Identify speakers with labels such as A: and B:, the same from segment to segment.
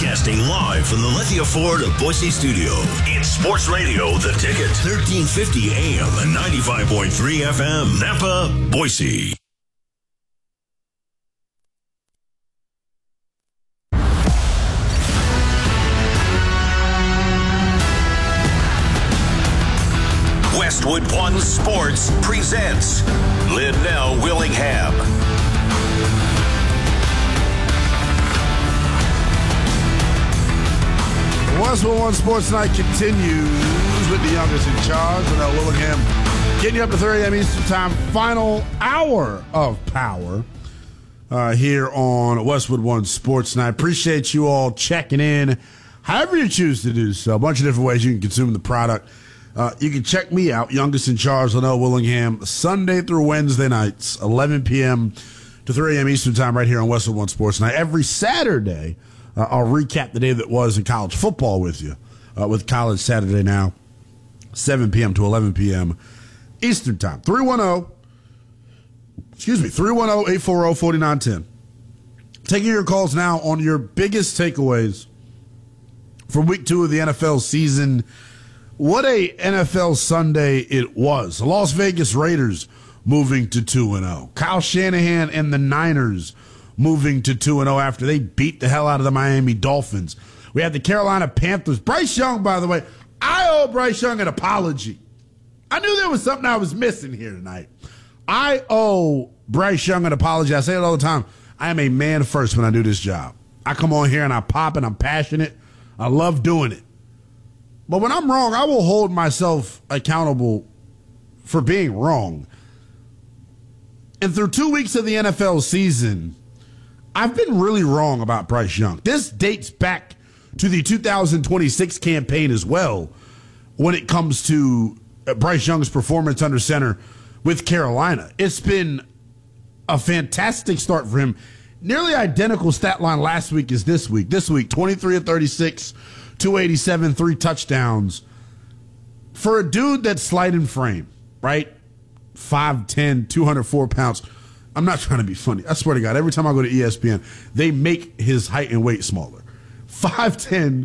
A: Broadcasting live from the Lithia Ford of Boise studio. It's Sports Radio, The Ticket, 1350 AM, 95.3 FM, Napa, Boise. Westwood One Sports presents Linnell Willingham.
B: Westwood One Sports Night continues with the youngest in charge, Linnell Willingham, getting you up to 3 a.m. Eastern Time. Final hour of power here on Westwood One Sports Night. Appreciate you all checking in, however you choose to do so. A bunch of different ways you can consume the product. You can check me out, youngest in charge, Linnell Willingham, Sunday through Wednesday nights, 11 p.m. to 3 a.m. Eastern Time, right here on Westwood One Sports Night. Every Saturday, I'll recap the day that was in college football with you, with College Saturday Now, 7 p.m. to 11 p.m. Eastern Time. 310-840-4910. Taking your calls now on your biggest takeaways from week 2 of the NFL season. What a NFL Sunday it was. The Las Vegas Raiders moving to 2-0. Kyle Shanahan and the Niners moving to 2-0 after they beat the hell out of the Miami Dolphins. We had the Carolina Panthers. Bryce Young, by the way, I owe Bryce Young an apology. I knew there was something I was missing here tonight. I owe Bryce Young an apology. I say it all the time. I am a man first when I do this job. I come on here and I pop and I'm passionate. I love doing it. But when I'm wrong, I will hold myself accountable for being wrong. And through 2 weeks of the NFL season, I've been really wrong about Bryce Young. This dates back to the 2026 campaign as well when it comes to Bryce Young's performance under center with Carolina. It's been a fantastic start for him. Nearly identical stat line last week as this week. This week, 23 of 36, 287, 3 touchdowns. For a dude that's slight in frame, right? 5'10", 204 pounds. I'm not trying to be funny. I swear to God, every time I go to ESPN, they make his height and weight smaller. 5'10",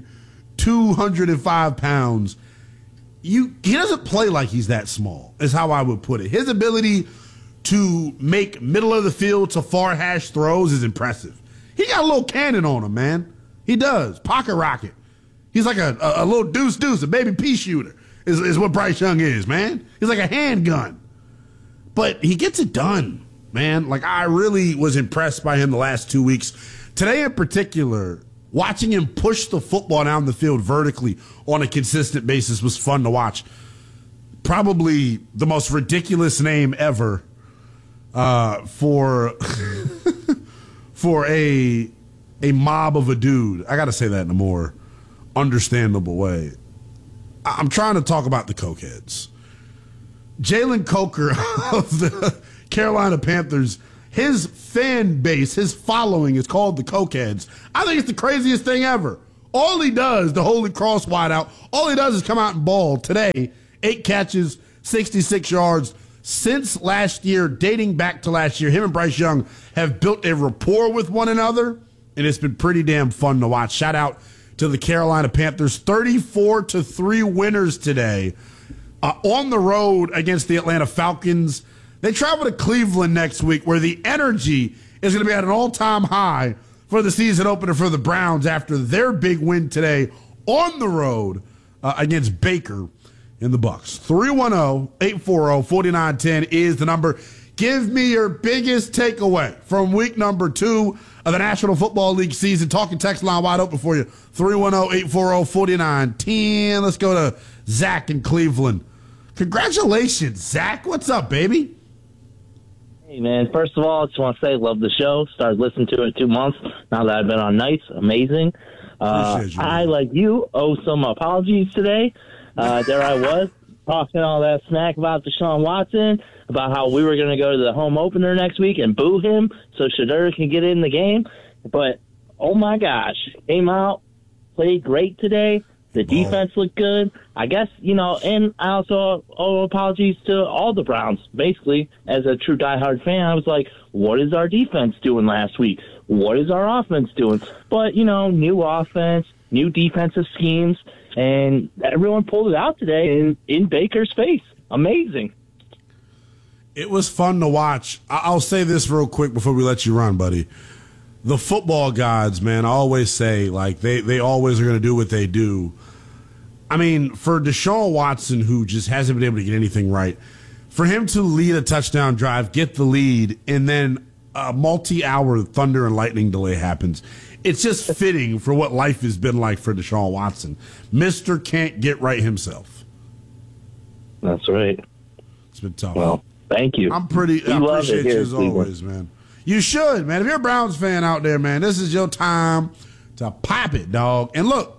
B: 205 pounds. He doesn't play like he's that small, is how I would put it. His ability to make middle of the field to far hash throws is impressive. He got a little cannon on him, man. He does. Pocket rocket. He's like a little deuce, a baby pea shooter is what Bryce Young is, man. He's like a handgun. But he gets it done, man. Like, I really was impressed by him the last 2 weeks. Today in particular, watching him push the football down the field vertically on a consistent basis was fun to watch. Probably the most ridiculous name ever for for a mob of a dude. I got to say that in a more understandable way. I'm trying to talk about the cokeheads. Jalen Coker of the Carolina Panthers, his fan base, his following is called the cokeheads. I think it's the craziest thing ever. All he does, the Holy Cross wideout, all he does is come out and ball. Today, 8 catches, 66 yards. Since last year, dating back to last year, him and Bryce Young have built a rapport with one another, and it's been pretty damn fun to watch. Shout out to the Carolina Panthers, 34-3 winners today on the road against the Atlanta Falcons. They travel to Cleveland next week, where the energy is going to be at an all-time high for the season opener for the Browns after their big win today on the road against Baker in the Bucs. 310-840-4910 is the number. Give me your biggest takeaway from week number 2 of the National Football League season. Talking text line wide open for you. 310-840-4910. Let's go to Zach in Cleveland. Congratulations, Zach. What's up, baby?
C: Hey, man. First of all, I just want to say love the show. Started listening to it in 2 months. Now that I've been on nights, amazing. I, like you, owe some apologies today. There I was, talking all that smack about Deshaun Watson, about how we were going to go to the home opener next week and boo him so Shedeur can get in the game. But, oh, my gosh, came out, played great today. The defense looked good. I guess, and I also owe apologies to all the Browns. Basically, as a true diehard fan, I was like, what is our defense doing last week? What is our offense doing? But, new offense, new defensive schemes, and everyone pulled it out today in Baker's face. Amazing.
B: It was fun to watch. I'll say this real quick before we let you run, buddy. The football gods, man, I always say, like, they always are going to do what they do. I mean, for Deshaun Watson, who just hasn't been able to get anything right, for him to lead a touchdown drive, get the lead, and then a multi-hour thunder and lightning delay happens, it's just fitting for what life has been like for Deshaun Watson. Mr. Can't get right himself.
C: That's right.
B: It's been tough.
C: Well, thank you.
B: I appreciate you as always, man. You should, man. If you're a Browns fan out there, man, this is your time to pop it, dog. And look,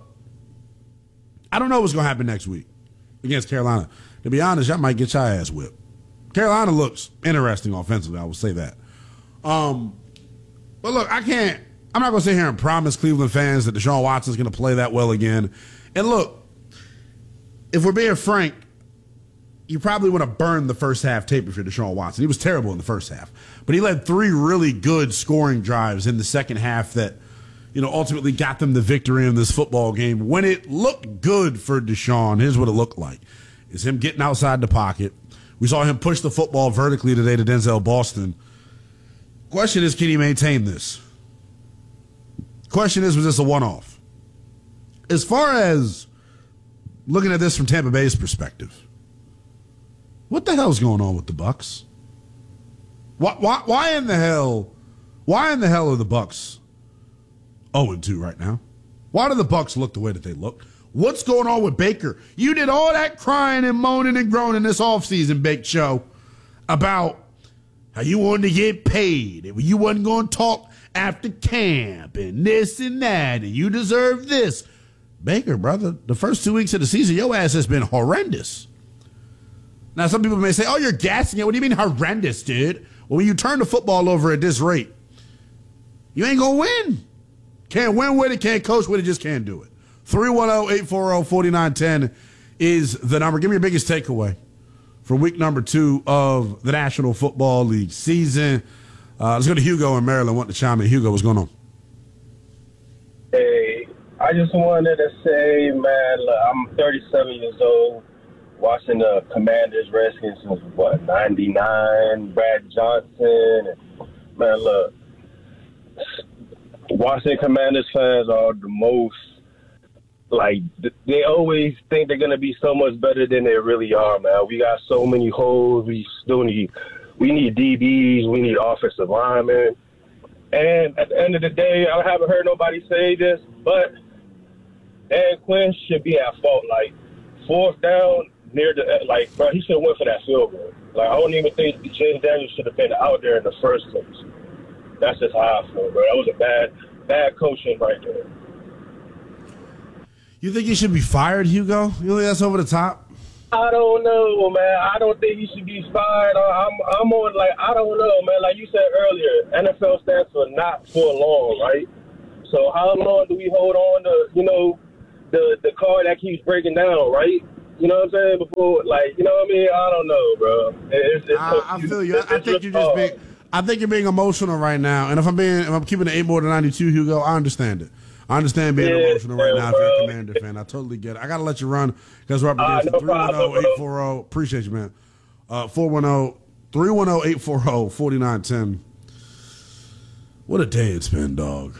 B: I don't know what's going to happen next week against Carolina. To be honest, y'all might get your ass whipped. Carolina looks interesting offensively, I will say that. But look, I'm not going to sit here and promise Cleveland fans that Deshaun Watson's going to play that well again. And look, if we're being frank, you probably want to burn the first half tape if you're Deshaun Watson. He was terrible in the first half. But he led 3 really good scoring drives in the second half that, ultimately got them the victory in this football game. When it looked good for Deshaun, here's what it looked like. It's him getting outside the pocket. We saw him push the football vertically today to Denzel Boston. Question is, can he maintain this? Question is, was this a one-off? As far as looking at this from Tampa Bay's perspective, what the hell's going on with the Bucs? Why in the hell are the Bucs 0-2 right now? Why do the Bucs look the way that they look? What's going on with Baker? You did all that crying and moaning and groaning this offseason, Bake Show, about how you wanted to get paid and you wasn't going to talk after camp and this and that and you deserve this. Baker, brother, the first 2 weeks of the season, your ass has been horrendous. Now, some people may say, oh, you're gassing it. What do you mean horrendous, dude? Well, when you turn the football over at this rate, you ain't going to win. Can't win with it, can't coach with it, just can't do it. 310-840-4910 is the number. Give me your biggest takeaway for week number 2 of the National Football League season. Let's go to Hugo in Maryland. Want to chime in. Hugo, what's going on?
D: Hey, I just wanted to say, man, look, I'm 37 years old, watching the Commanders, Redskins since, 99, Brad Johnson. And, man, look, Washington Commanders fans are the most, they always think they're going to be so much better than they really are, man. We got so many holes. We need DBs. We need offensive linemen. And at the end of the day, I haven't heard nobody say this, but Dan Quinn should be at fault. Fourth down near bro, he should have went for that field goal. I don't even think James Daniels should have been out there in the first place. That's just how I feel, bro. That was a bad coaching right there.
B: You think he should be fired, Hugo? You think that's over the top?
D: I don't know, man. I don't think he should be fired. I'm on, I don't know, man. Like you said earlier, NFL stands for not for long, right? So how long do we hold on to, the car that keeps breaking down, right? You know what I'm saying? Before, you know what I mean? I don't know, bro.
B: I feel you. I think you're being emotional right now. And if I'm keeping it 8 more than 92, Hugo, I understand it. I understand being emotional right now if you're a Commander fan. I totally get it. I got to let you run because we're up against 310-840. Appreciate you, man. 310-840-4910. What a day it's been, dog.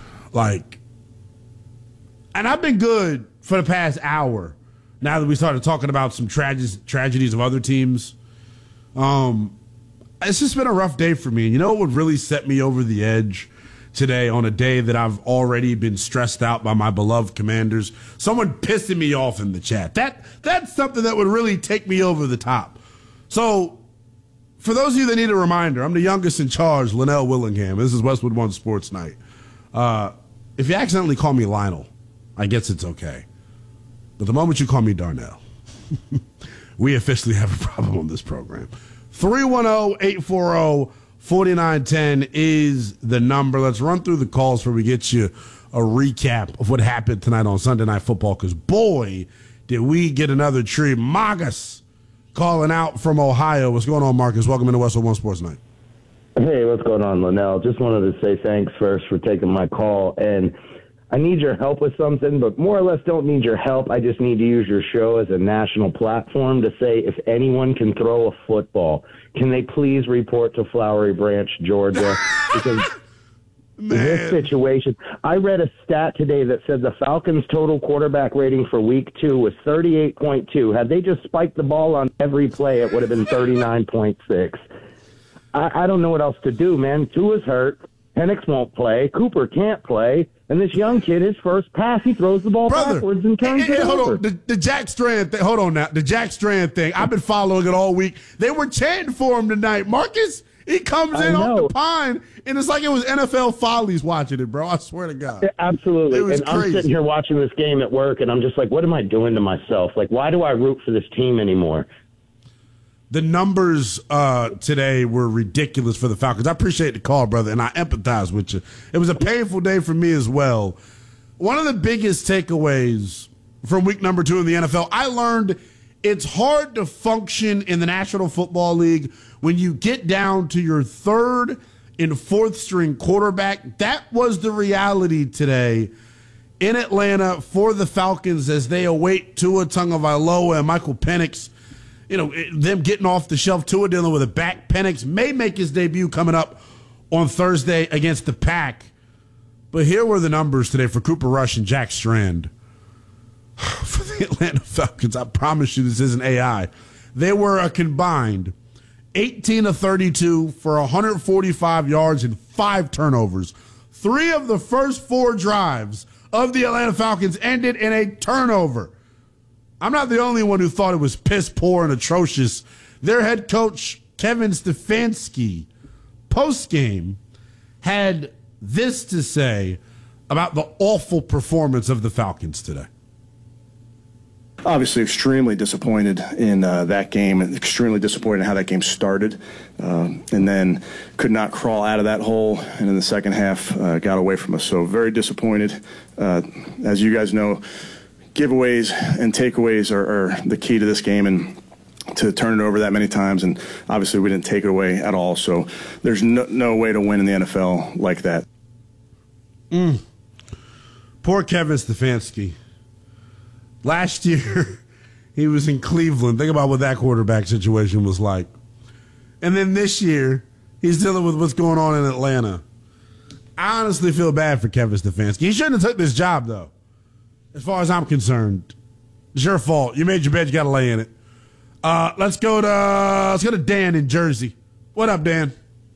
B: And I've been good for the past hour now that we started talking about some tragedies of other teams. It's just been a rough day for me. And you know what would really set me over the edge today on a day that I've already been stressed out by my beloved Commanders? Someone pissing me off in the chat. That's something that would really take me over the top. So for those of you that need a reminder, I'm the youngest in charge, Linnell Willingham. This is Westwood One Sports Night. If you accidentally call me Lionel, I guess it's okay. But the moment you call me Darnell, we officially have a problem on this program. 310-840-4910 is the number. Let's run through the calls before we get you a recap of what happened tonight on Sunday Night Football, because, boy, did we get another treat. Marcus calling out from Ohio. What's going on, Marcus? Welcome into Westwood One Sports Night.
C: Hey, what's going on, Linnell? Just wanted to say thanks first for taking my call. And I need your help with something, but more or less don't need your help. I just need to use your show as a national platform to say if anyone can throw a football, can they please report to Flowery Branch, Georgia? Because this situation, I read a stat today that said the Falcons' total quarterback rating for week 2 was 38.2. Had they just spiked the ball on every play, it would have been 39.6. I don't know what else to do, man. Tua's hurt. Penix won't play. Cooper can't play. And this young kid, his first pass, he throws the ball backwards and turns it over.
B: Hold on. The Jack Strand thing. Hold on now. The Jack Strand thing. I've been following it all week. They were chanting for him tonight. Marcus, he comes in off the pine, and it's like it was NFL Follies watching it, bro. I swear to God.
C: Absolutely.
B: And
C: I'm sitting here watching this game at work, and I'm just like, what am I doing to myself? Like, why do I root for this team anymore?
B: The numbers today were ridiculous for the Falcons. I appreciate the call, brother, and I empathize with you. It was a painful day for me as well. One of the biggest takeaways from week number 2 in the NFL, I learned it's hard to function in the National Football League when you get down to your 3rd and 4th string quarterback. That was the reality today in Atlanta for the Falcons as they await Tua Tagovailoa and Michael Penix. You know, them getting off the shelf, Tua dealing with a back. Penix may make his debut coming up on Thursday against the Pack. But here were the numbers today for Cooper Rush and Jack Strand. For the Atlanta Falcons, I promise you this isn't AI. They were a combined 18 of 32 for 145 yards and 5 turnovers. 3 of the first 4 drives of the Atlanta Falcons ended in a turnover. I'm not the only one who thought it was piss poor and atrocious. Their head coach, Kevin Stefanski, post-game, had this to say about the awful performance of the Falcons today.
E: Obviously extremely disappointed in that game, and extremely disappointed in how that game started, and then could not crawl out of that hole, and in the second half got away from us. So very disappointed. As you guys know, giveaways and takeaways are the key to this game, and to turn it over that many times, and obviously we didn't take it away at all. So there's no way to win in the NFL like that.
B: Poor Kevin Stefanski. Last year, he was in Cleveland. Think about what that quarterback situation was like. And then this year, he's dealing with what's going on in Atlanta. I honestly feel bad for Kevin Stefanski. He shouldn't have took this job, though. As far as I'm concerned, it's your fault. You made your bed, you got to lay in it. Let's go to Dan in Jersey. What up, Dan?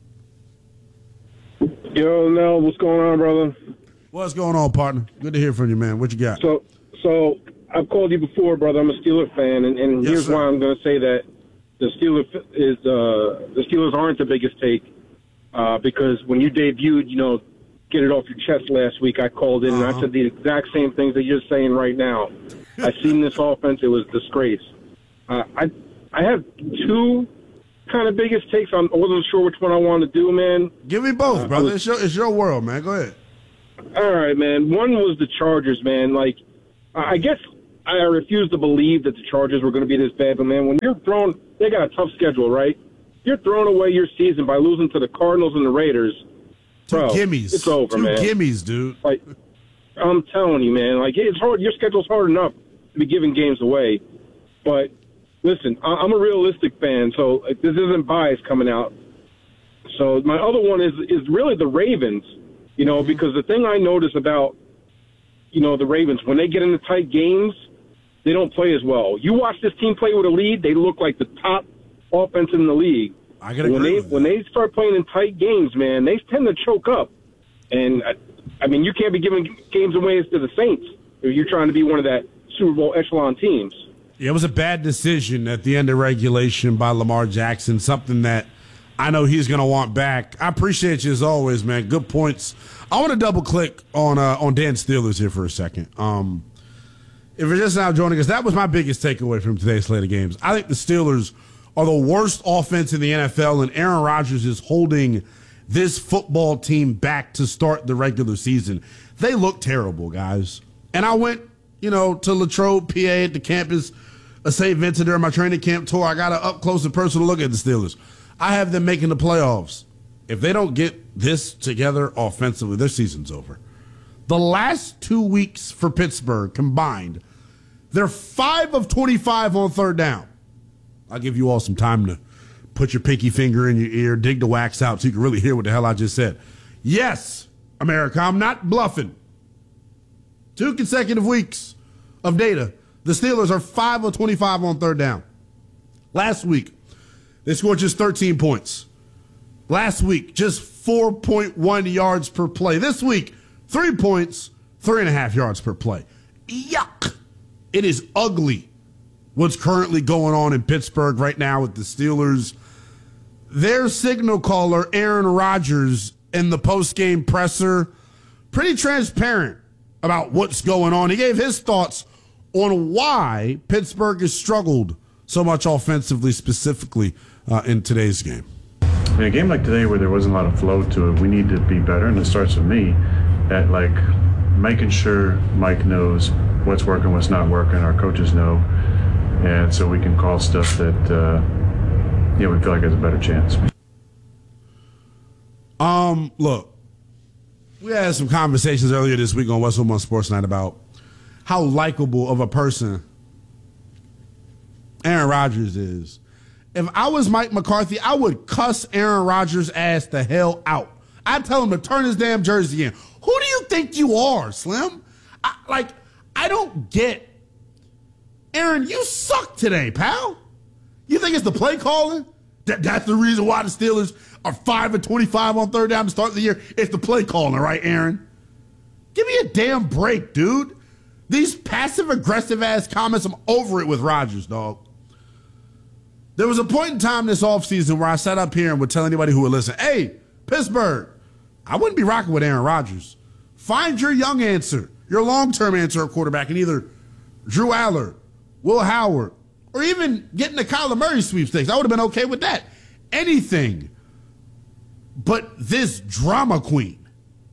F: Yo, Nell, what's going on, brother?
B: What's going on, partner? Good to hear from you, man. What you got?
F: So I've called you before, brother. I'm a Steeler fan, and
B: yes,
F: here's
B: sir.
F: why I'm going to say that the Steelers aren't the biggest take because when you debuted, get it off your chest last week, I called in and I said the exact same things that you're saying right now. I seen this offense; it was disgrace. I have 2 kind of biggest takes. I wasn't sure which one I wanted to do, man.
B: Give me both, brother. It's your world, man. Go ahead.
F: All right, man. One was the Chargers, man. Like, I guess I refuse to believe that the Chargers were going to be this bad, but, man, when you're thrown – they got a tough schedule, right? You're throwing away your season by losing to the Cardinals and the Raiders. Bro,
B: gimmies.
F: It's over, man.
B: 2 gimmies, dude.
F: Like, I'm telling you, man. Like, it's hard. Your schedule's hard enough to be giving games away. But, listen, I'm a realistic fan, so this isn't bias coming out. So my other one is really the Ravens, because the thing I notice about, the Ravens, when they get into tight games, they don't play as well. You watch this team play with a lead, they look like the top offense in the league.
B: I gotta agree with that.
F: When they start playing in tight games, man, they tend to choke up. And, I mean, you can't be giving games away to the Saints if you're trying to be one of that Super Bowl echelon teams.
B: Yeah, it was a bad decision at the end of regulation by Lamar Jackson, something that I know he's going to want back. I appreciate you as always, man. Good points. I want to double-click on Dan Steelers here for a second. If you're just now joining us, that was my biggest takeaway from today's slate of games. I think the Steelers are the worst offense in the NFL, and Aaron Rodgers is holding this football team back to start the regular season. They look terrible, guys. And I went, to Latrobe, PA at the campus of St. Vincent during my training camp tour. I got an up-close and personal look at the Steelers. I have them making the playoffs. If they don't get this together offensively, their season's over. The last 2 weeks for Pittsburgh combined, they're 5 of 25 on third down. I'll give you all some time to put your pinky finger in your ear, dig the wax out so you can really hear what the hell I just said. Yes, America, I'm not bluffing. 2 consecutive weeks of data. The Steelers are 5 of 25 on third down. Last week, they scored just 13 points. Last week, just 4.1 yards per play. This week, 3 points, 3.5 yards per play. Yuck. It is ugly what's currently going on in Pittsburgh right now with the Steelers. Their signal caller, Aaron Rodgers, in the postgame presser, pretty transparent about what's going on. He gave his thoughts on why Pittsburgh has struggled so much offensively, specifically in today's game.
G: In a game like today where there wasn't a lot of flow to it, we need to be better, and it starts with me at making sure Mike knows what's working, what's not working, our coaches know, and so we can call stuff that we feel like has a better chance.
B: Look, we had some conversations earlier this week on West One Sports Night about how likable of a person Aaron Rodgers is. If I was Mike McCarthy, I would cuss Aaron Rodgers' ass the hell out. I'd tell him to turn his damn jersey in. Who do you think you are, Slim? I don't get. Aaron, you suck today, pal. You think it's the play calling? That's the reason why the Steelers are 5 of 25 on third down to start the year? It's the play calling, right, Aaron? Give me a damn break, dude. These passive-aggressive ass comments, I'm over it with Rodgers, dog. There was a point in time this offseason where I sat up here and would tell anybody who would listen, hey, Pittsburgh, I wouldn't be rocking with Aaron Rodgers. Find your young answer, your long-term answer at quarterback in either Drew Aller, Will Howard, or even getting the Kyler Murray sweepstakes. I would have been okay with that. Anything but this drama queen.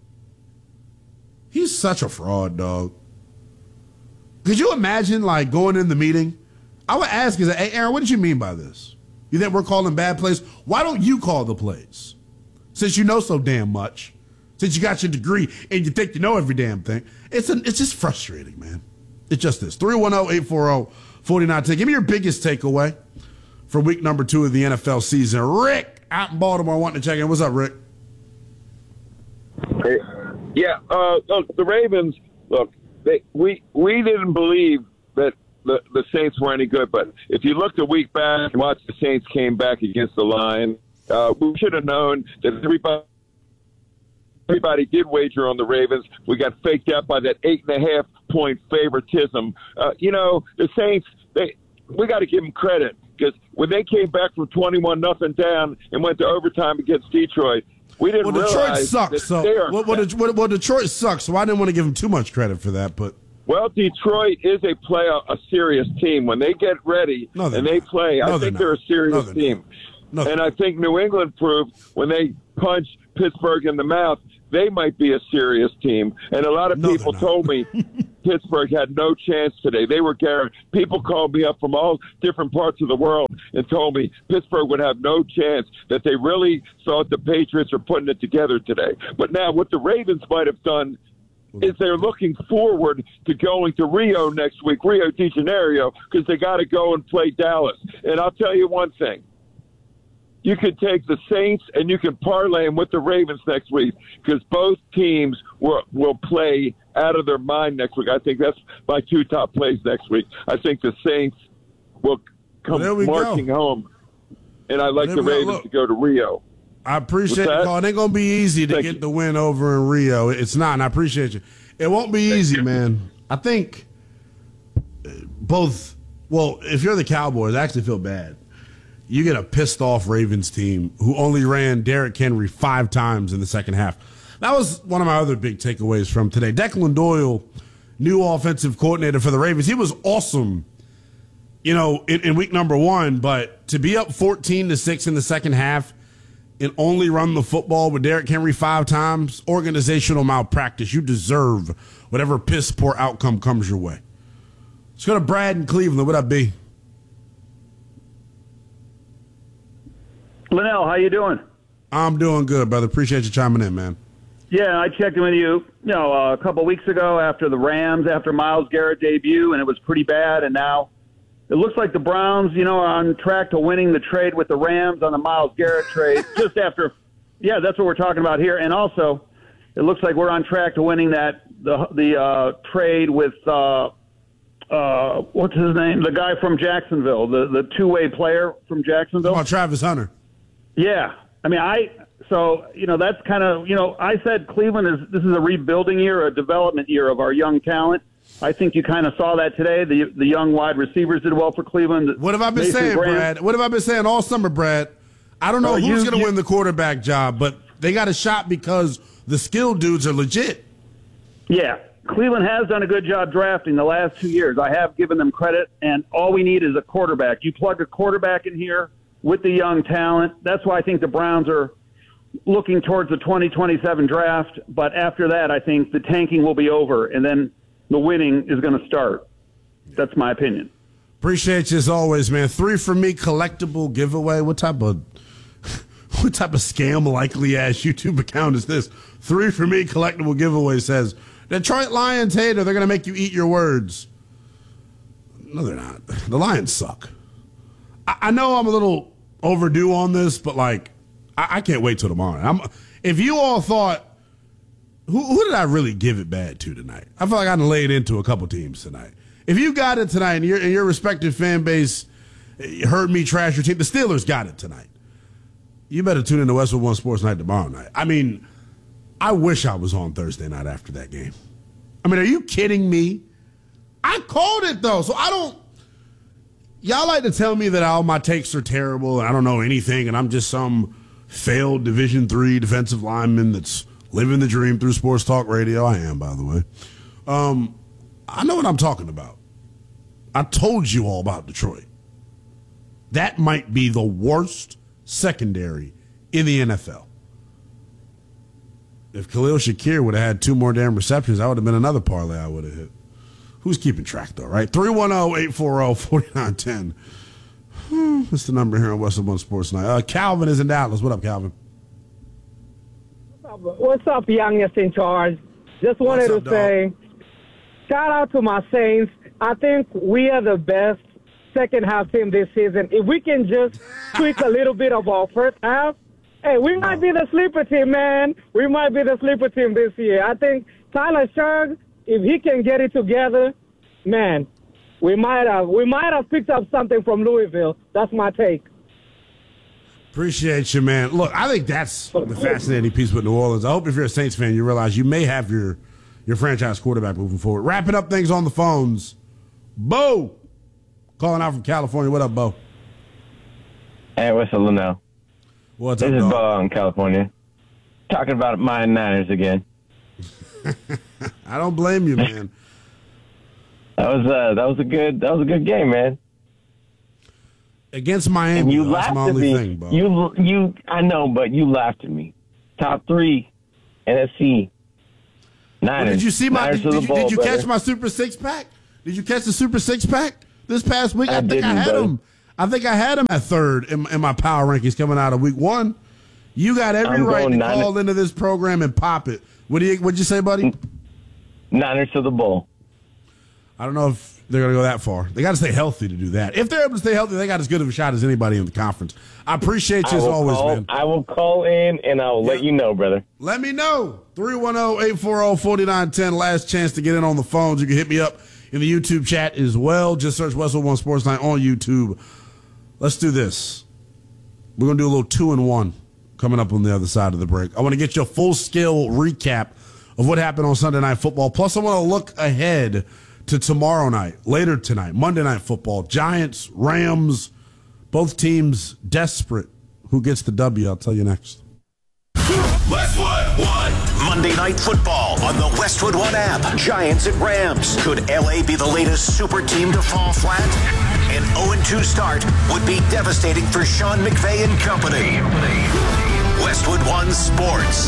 B: He's such a fraud, dog. Could you imagine, going in the meeting? I would ask, hey, Aaron, what did you mean by this? You think we're calling bad plays? Why don't you call the plays? Since you know so damn much. Since you got your degree and you think you know every damn thing. It's just frustrating, man. It just is. 310-840-4910. Give me your biggest takeaway for week number 2 of the NFL season. Rick out in Baltimore wanting to check in. What's up, Rick?
H: Hey, yeah, look, the Ravens, we didn't believe that the Saints were any good, but if you looked a week back and watched the Saints came back against the Lions, we should have known that everybody did wager on the Ravens. We got faked out by that 8.5-point favoritism. The Saints, we got to give them credit because when they came back from 21-0 down and went to overtime against Detroit, we didn't realize
B: Detroit sucks. So Detroit sucks. So I didn't want to give them too much credit for that, but.
H: Well, Detroit is a serious team. When they get ready and they play, I think they're a serious team. And I think New England proved when they punch Pittsburgh in the mouth, they might be a serious team. And a lot of people told me Pittsburgh had no chance today. They were guaranteed. People called me up from all different parts of the world and told me Pittsburgh would have no chance, that they really thought the Patriots are putting it together today. But now what the Ravens might have done is they're looking forward to going to Rio next week, Rio de Janeiro, because they got to go and play Dallas. And I'll tell you one thing. You can take the Saints and you can parlay them with the Ravens next week because both teams will play out of their mind next week. I think that's my 2 top plays next week. I think the Saints will come marching home, and I like the Ravens to go to Rio.
B: I appreciate the call. It ain't going to be easy to get the win over in Rio. It's not, and I appreciate you. It won't be easy, man. I think if you're the Cowboys, I actually feel bad. You get a pissed-off Ravens team who only ran Derrick Henry 5 times in the second half. That was one of my other big takeaways from today. Declan Doyle, new offensive coordinator for the Ravens, he was awesome, in week number 1, but to be up 14-6 in the second half and only run the football with Derrick Henry 5 times, organizational malpractice. You deserve whatever piss poor outcome comes your way. Let's go to Brad in Cleveland. What up, B?
I: Linnell, how you doing?
B: I'm doing good, brother. Appreciate you chiming in, man.
I: Yeah, I checked in with you, a couple of weeks ago after the Rams, after Myles Garrett debut, and it was pretty bad. And now it looks like the Browns, are on track to winning the trade with the Rams on the Myles Garrett trade just after. Yeah, that's what we're talking about here. And also, it looks like we're on track to winning the trade with what's his name? The guy from Jacksonville, the two-way player from Jacksonville.
B: Oh, Travis Hunter.
I: Yeah. I mean, that's kind of, I said Cleveland this is a rebuilding year, a development year of our young talent. I think you kind of saw that today. The young wide receivers did well for Cleveland.
B: What have I been saying, Brad? What have I been saying all summer, Brad? I don't know who's going to win the quarterback job, but they got a shot because the skilled dudes are legit.
I: Yeah. Cleveland has done a good job drafting the last 2 years. I have given them credit, and all we need is a quarterback. You plug a quarterback in here with the young talent. That's why I think the Browns are looking towards the 2027 draft. But after that, I think the tanking will be over, and then the winning is going to start. That's my opinion.
B: Appreciate you as always, man. 3 for me collectible giveaway. What type of scam likely ass YouTube account is this? 3 for me collectible giveaway says Detroit Lions hater. They're going to make you eat your words. No, they're not. The Lions suck. I know I'm a little overdue on this, but I can't wait till tomorrow. If you all thought, who did I really give it bad to tonight? I feel like I laid into a couple teams tonight. If you got it tonight and your respective fan base heard me trash your team, the Steelers got it tonight. You better tune into Westwood One Sports Night tomorrow night. I mean, I wish I was on Thursday night after that game. I mean, are you kidding me? I called it, though, so I don't. Y'all like to tell me that all my takes are terrible and I don't know anything and I'm just some failed Division III defensive lineman that's living the dream through sports talk radio. I am, by the way. I know what I'm talking about. I told you all about Detroit. That might be the worst secondary in the NFL. If Khalil Shakir would have had 2 more damn receptions, that would have been another parlay I would have hit. Who's keeping track, though, right? 310-840-4910. That's the number here on Westwood One Sports Night. Calvin is in Dallas. What up, Calvin?
J: What's up, youngest in charge? Just wanted to say, shout out to my Saints. I think we are the best second-half team this season. If we can just tweak a little bit of our first half, hey, we might be the sleeper team, man. We might be the sleeper team this year. I think Tyler Sherg, if he can get it together, man, we might have picked up something from Louisville. That's my take.
B: Appreciate you, man. Look, I think that's the fascinating piece with New Orleans. I hope if you're a Saints fan, you realize you may have your franchise quarterback moving forward. Wrapping up things on the phones. Bo, calling out from California. What up, Bo?
K: Hey, what's up, Linnell?
B: What's up,
K: This is Bo in California. Talking about my Niners again.
B: I don't blame you, man.
K: That was a good game, man.
B: Against Miami,
K: and you
B: that's
K: laughed
B: my
K: at
B: only
K: me.
B: thing, Bo.
K: I know, but you laughed at me. Top 3 NFC. Niners.
B: Well, did you see my? Did you
K: brother.
B: catch my Super 6-pack? Did you catch the Super 6-pack this past week?
K: I think I
B: had him. I think I had him at 3rd in my power rankings coming out of week 1. You got every right to call into this program and pop it. What'd you say, buddy?
K: Niners to the bowl.
B: I don't know if they're going to go that far. They got to stay healthy to do that. If they're able to stay healthy, they got as good of a shot as anybody in the conference. I appreciate you as always, man.
K: I will call in and I'll let you know, brother.
B: Let me know. 310-840-4910. Last chance to get in on the phones. You can hit me up in the YouTube chat as well. Just search Westwood One Sports Night on YouTube. Let's do this. We're going to do a little 2-1 coming up on the other side of the break. I want to get you a full-scale recap of what happened on Sunday Night Football. Plus, I want to look ahead to tomorrow night, later tonight, Monday Night Football. Giants, Rams, both teams desperate. Who gets the W? I'll tell you next.
A: Westwood One. Monday Night Football on the Westwood One app. Giants at Rams. Could LA be the latest super team to fall flat? An 0-2 start would be devastating for Sean McVay and company. Westwood One Sports.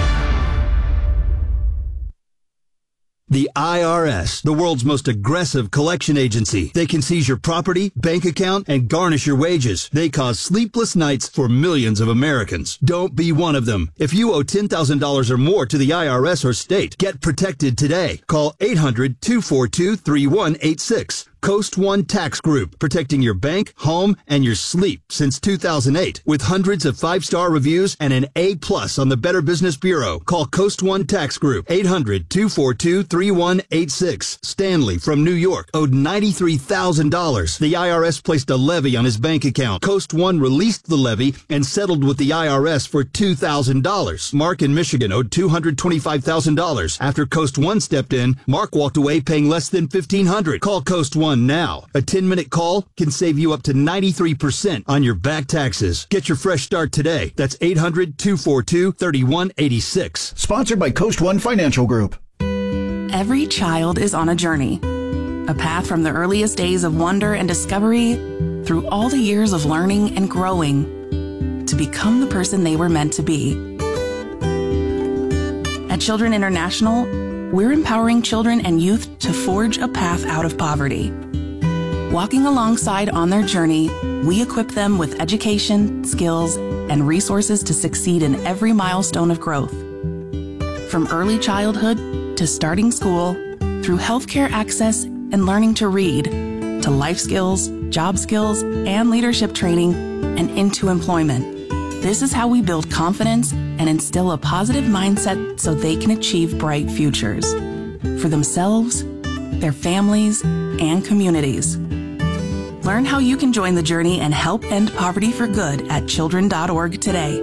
L: The IRS, the world's most aggressive collection agency. They can seize your property, bank account, and garnish your wages. They cause sleepless nights for millions of Americans. Don't be one of them. If you owe $10,000 or more to the IRS or state, get protected today. Call 800-242-3186. Coast One Tax Group, protecting your bank, home, and your sleep since 2008. With hundreds of 5-star reviews and an A+ on the Better Business Bureau. Call Coast One Tax Group, 800-242-3186. Stanley from New York owed $93,000. The IRS placed a levy on his bank account. Coast One released the levy and settled with the IRS for $2,000. Mark in Michigan owed $225,000. After Coast One stepped in, Mark walked away paying less than $1,500. Call Coast One now. A 10-minute call can save you up to 93% on your back taxes. Get your fresh start today. That's 800-242-3186.
M: Sponsored by Coast One Financial Group.
N: Every child is on a journey. A path from the earliest days of wonder and discovery through all the years of learning and growing to become the person they were meant to be. At Children International, we're empowering children and youth to forge a path out of poverty. Walking alongside on their journey, we equip them with education, skills, and resources to succeed in every milestone of growth. From early childhood to starting school, through healthcare access and learning to read, to life skills, job skills, and leadership training, and into employment. This is how we build confidence and instill a positive mindset so they can achieve bright futures for themselves, their families, and communities. Learn how you can join the journey and help end poverty for good at children.org today.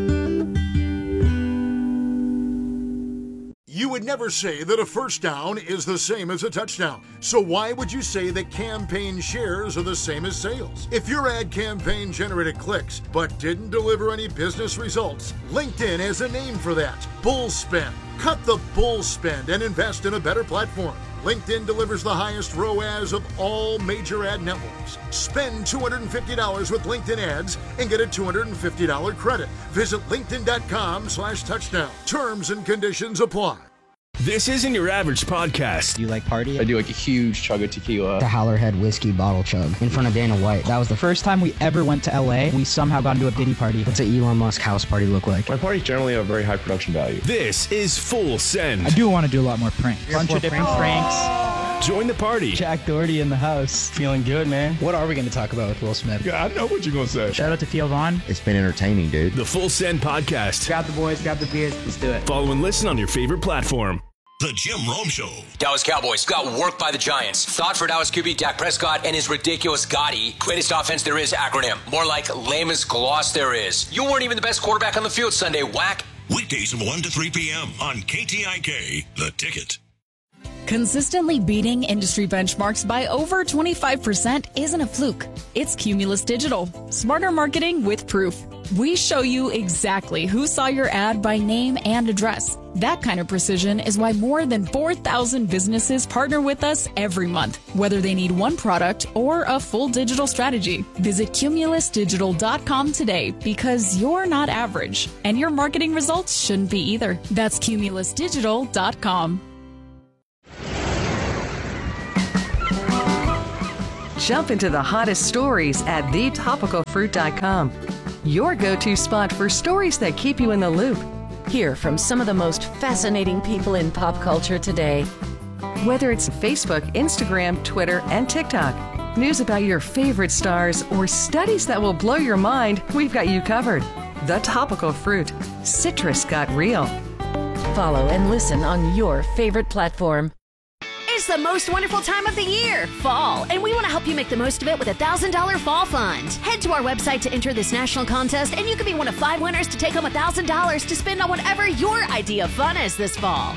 O: You would never say that a first down is the same as a touchdown. So why would you say that campaign shares are the same as sales? If your ad campaign generated clicks but didn't deliver any business results, LinkedIn has a name for that: bull spend. Cut the bull spend and invest in a better platform. LinkedIn delivers the highest ROAS of all major ad networks. Spend $250 with LinkedIn ads and get a $250 credit. Visit linkedin.com/touchdown. Terms and conditions apply.
P: This isn't your average podcast.
Q: Do you like party?
R: I do like a huge chug of tequila.
Q: The Howlerhead whiskey bottle chug in front of Dana White. That was the first time we ever went to LA. We somehow got into a Diddy party. What's an Elon Musk house party look like?
R: My parties generally have very high production value.
P: This is Full Send.
S: I do want to do a lot more pranks. A bunch of different pranks.
P: Join the party.
S: Jack Doherty in the house.
Q: Feeling good, man. What are we going to talk about with Will Smith?
R: Yeah, I know what you're going to say.
S: Shout out to Theo Vaughn.
T: It's been entertaining, dude.
P: The Full Send podcast.
S: Grab the boys, grab the beers. Let's do it.
P: Follow and listen on your favorite platform.
A: The Jim Rome Show.
U: Dallas Cowboys got worked by the Giants. Thought for Dallas QB Dak Prescott and his ridiculous Gotti. Greatest offense there is acronym. More like lamest gloss there is. You weren't even the best quarterback on the field Sunday, whack.
A: Weekdays from 1 to 3 p.m. on KTIK, The Ticket.
V: Consistently beating industry benchmarks by over 25% isn't a fluke. It's Cumulus Digital. Smarter marketing with proof. We show you exactly who saw your ad by name and address. That kind of precision is why more than 4,000 businesses partner with us every month, whether they need one product or a full digital strategy. Visit cumulusdigital.com today because you're not average, and your marketing results shouldn't be either. That's cumulusdigital.com.
W: Jump into the hottest stories at thetopicalfruit.com. Your go-to spot for stories that keep you in the loop.
X: Hear from some of the most fascinating people in pop culture today.
W: Whether it's Facebook, Instagram, Twitter, and TikTok, news about your favorite stars, or studies that will blow your mind, we've got you covered. The Topical Fruit. Citrus got real.
X: Follow and listen on your favorite platform.
Y: It's the most wonderful time of the year, fall, and we want to help you make the most of it with a $1,000 fall fund. Head to our website to enter this national contest, and you could be one of 5 winners to take home $1,000 to spend on whatever your idea of fun is this fall.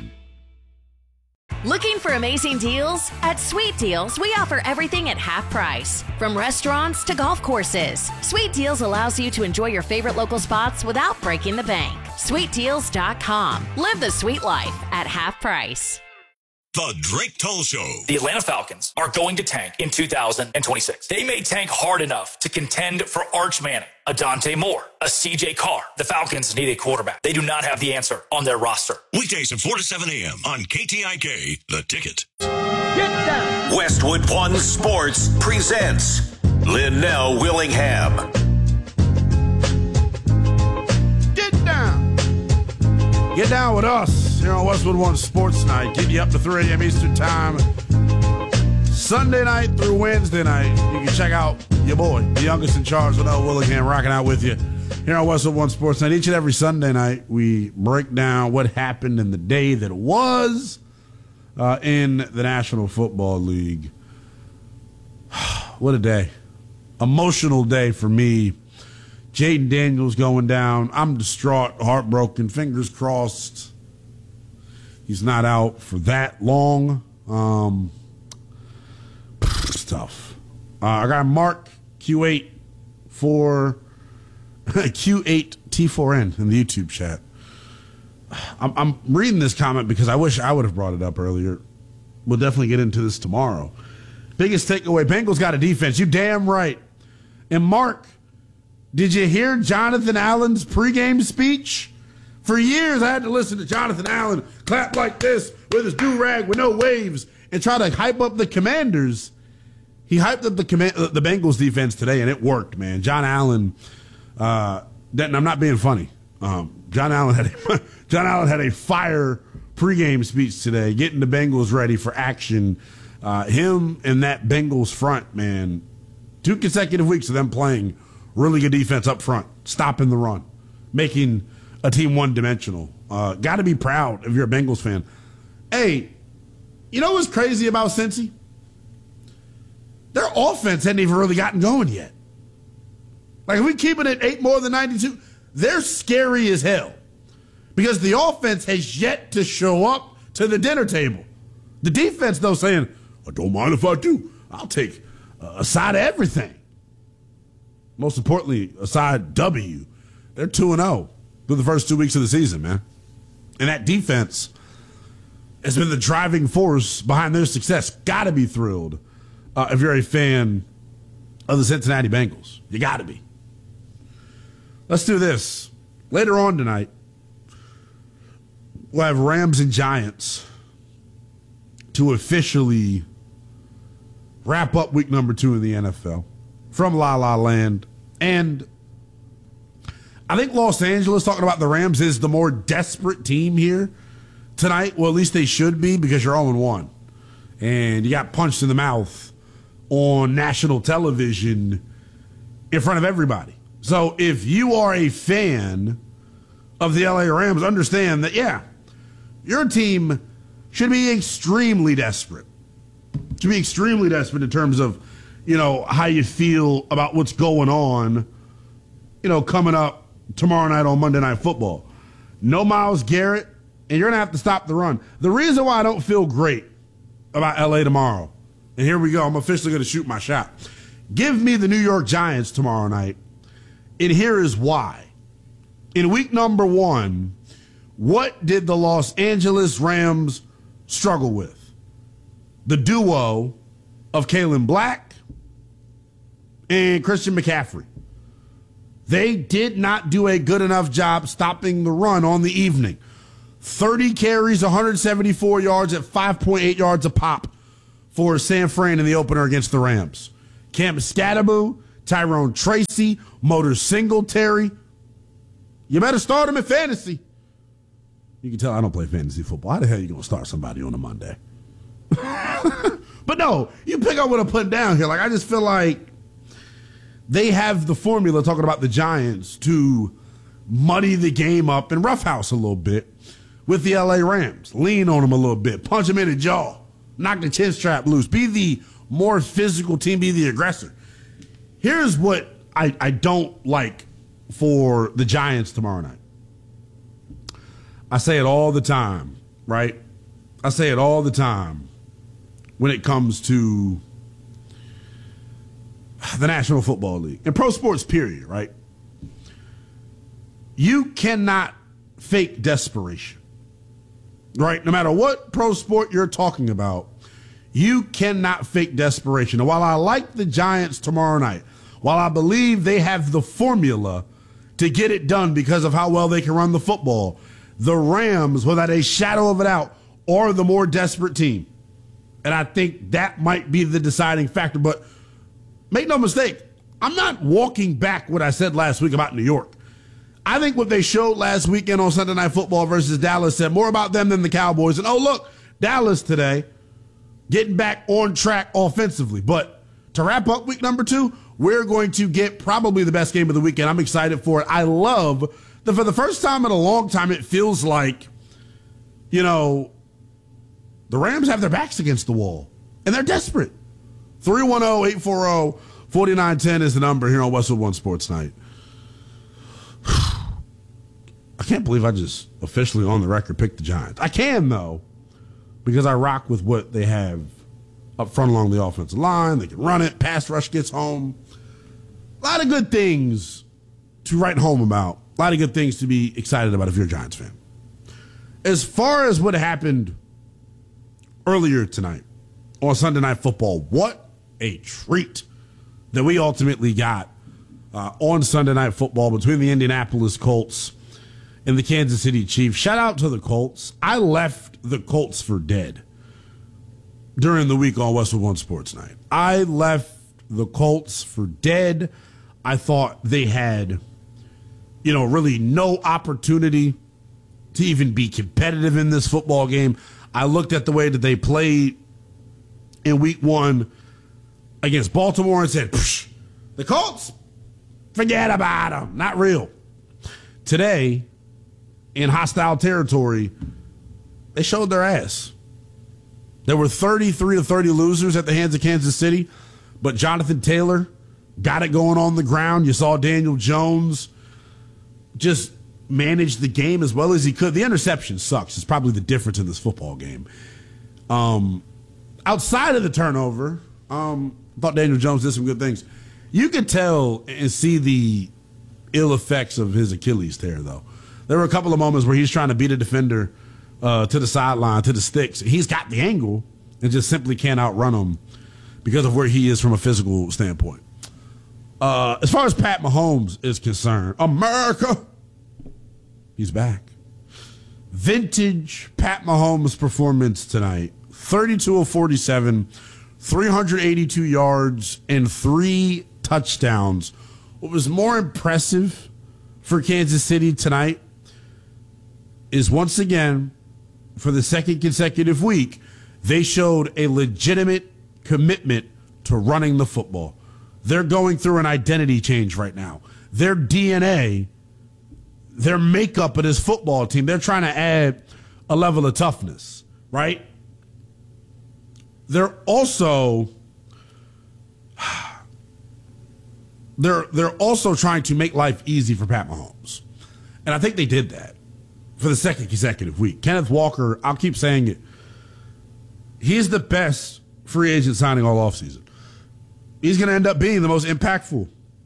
Y: Looking for amazing deals? At Sweet Deals, we offer everything at half price, from restaurants to golf courses. Sweet Deals allows you to enjoy your favorite local spots without breaking the bank. SweetDeals.com. Live the sweet life at half price.
A: The Drake Toll Show.
C: The Atlanta Falcons are going to tank in 2026. They may tank hard enough to contend for Arch Manning, a Dante Moore, a CJ Carr. The Falcons need a quarterback. They do not have the answer on their roster.
A: Weekdays at 4 to 7 a.m. on KTIK, The Ticket.
D: Get down.
A: Westwood One Sports presents Linnell Willingham.
B: Get down. Get down with us here on Westwood One Sports Night. Get you up to 3 a.m. Eastern Time. Sunday night through Wednesday night. You can check out your boy, the youngest in charge, Linnell Willingham, rocking out with you here on Westwood One Sports Night. Each and every Sunday night, we break down what happened in the day that was in the National Football League. What a day. Emotional day for me. Jaden Daniels going down. I'm distraught, heartbroken, fingers crossed he's not out for that long. It's tough. I got Mark Q8 for Q8T4N in the YouTube chat. I'm reading this comment because I wish I would have brought it up earlier. We'll definitely get into this tomorrow. Biggest takeaway, Bengals got a defense. You damn right. And Mark, did you hear Jonathan Allen's pregame speech? For years, I had to listen to Jonathan Allen clap like this with his do-rag with no waves and try to hype up the Commanders. He hyped up the Bengals defense today, and it worked, man. John Allen, and I'm not being funny. John Allen had a fire pregame speech today, getting the Bengals ready for action. Him and that Bengals front, man, 2 consecutive weeks of them playing really good defense up front, stopping the run, making a team one-dimensional. Got to be proud if you're a Bengals fan. Hey, you know what's crazy about Cincy? Their offense hadn't even really gotten going yet. Like, if we keep it at 8 more than 92, they're scary as hell because the offense has yet to show up to the dinner table. The defense, though, saying, I don't mind if I do. I'll take a side of everything. Most importantly, a side W. They're 2-0 through the first 2 weeks of the season, man. And that defense has been the driving force behind their success. Got to be thrilled if you're a fan of the Cincinnati Bengals. You got to be. Let's do this. Later on tonight, we'll have Rams and Giants to officially wrap up week number 2 in the NFL from La La Land. And I think Los Angeles, talking about the Rams, is the more desperate team here tonight. Well, at least they should be because you're 0-1. And you got punched in the mouth on national television in front of everybody. So if you are a fan of the LA Rams, understand that, yeah, your team should be extremely desperate. Should be extremely desperate in terms of, you know, how you feel about what's going on, you know, coming up tomorrow night on Monday Night Football. No Myles Garrett, and you're going to have to stop the run. The reason why I don't feel great about L.A. tomorrow, and here we go, I'm officially going to shoot my shot. Give me the New York Giants tomorrow night, and here is why. In week number 1, what did the Los Angeles Rams struggle with? The duo of Kalen Black and Christian McCaffrey. They did not do a good enough job stopping the run on the evening. 30 carries, 174 yards at 5.8 yards a pop for San Fran in the opener against the Rams. Cam Scatterbo, Tyrone Tracy, Motor Singletary. You better start them in fantasy. You can tell I don't play fantasy football. How the hell are you going to start somebody on a Monday? But no, you pick up what I'm putting down here. Like, I just feel like they have the formula, talking about the Giants, to muddy the game up and roughhouse a little bit with the L.A. Rams. Lean on them a little bit. Punch them in the jaw. Knock the chin strap loose. Be the more physical team. Be the aggressor. Here's what I don't like for the Giants tomorrow night. I say it all the time, right? I say it all the time when it comes to the National Football League and pro sports, period, right? You cannot fake desperation. right? No matter what pro sport you're talking about, you cannot fake desperation. And while I like the Giants tomorrow night, while I believe they have the formula to get it done because of how well they can run the football, the Rams, without a shadow of a doubt, are the more desperate team. And I think that might be the deciding factor. But make no mistake, I'm not walking back what I said last week about New York. I think what they showed last weekend on Sunday Night Football versus Dallas said more about them than the Cowboys. And, oh, look, Dallas today getting back on track offensively. But to wrap up week number 2, we're going to get probably the best game of the weekend. I'm excited for it. I love that for the first time in a long time, it feels like, you know, the Rams have their backs against the wall, and they're desperate. 310-840-4910 is the number here on Westwood One Sports Night. I can't believe I just officially on the record picked the Giants. I can, though, because I rock with what they have up front along the offensive line. They can run it. Pass rush gets home. A lot of good things to write home about. A lot of good things to be excited about if you're a Giants fan. As far as what happened earlier tonight on Sunday Night Football, what a treat that we ultimately got on Sunday Night Football between the Indianapolis Colts and the Kansas City Chiefs. Shout out to the Colts. I left the Colts for dead during the week on Westwood One Sports Night. I left the Colts for dead. I thought they had, you know, really no opportunity to even be competitive in this football game. I looked at the way that they played in week 1 against Baltimore and said, the Colts, forget about them. Not real. Today, in hostile territory, they showed their ass. There were 33-30 losers at the hands of Kansas City, but Jonathan Taylor got it going on the ground. You saw Daniel Jones just manage the game as well as he could. The interception sucks. It's probably the difference in this football game. Outside of the turnover, I thought Daniel Jones did some good things. You could tell and see the ill effects of his Achilles tear, though. There were a couple of moments where he's trying to beat a defender to the sideline, to the sticks. He's got the angle and just simply can't outrun him because of where he is from a physical standpoint. As far as Pat Mahomes is concerned, America, he's back. Vintage Pat Mahomes performance tonight. 32 of 47, 382 yards, and 3 touchdowns. What was more impressive for Kansas City tonight is, once again, for the second consecutive week, they showed a legitimate commitment to running the football. They're going through an identity change right now. Their DNA, their makeup of this football team, they're trying to add a level of toughness, right? They're also they're also trying to make life easy for Pat Mahomes. And I think they did that for the second consecutive week. Kenneth Walker, I'll keep saying it, he's the best free agent signing all offseason. He's going to end up being the most impactful,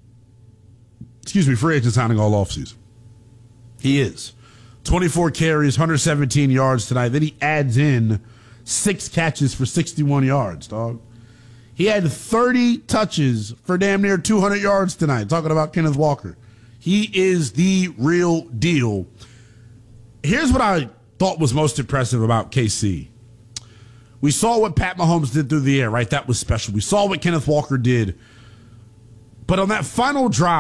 B: free agent signing all offseason. He is. 24 carries, 117 yards tonight. Then he adds in 6 catches for 61 yards, dog. He had 30 touches for damn near 200 yards tonight, talking about Kenneth Walker. He is the real deal. Here's what I thought was most impressive about KC. We saw what Pat Mahomes did through the air, right? That was special. We saw what Kenneth Walker did. But on that final drive,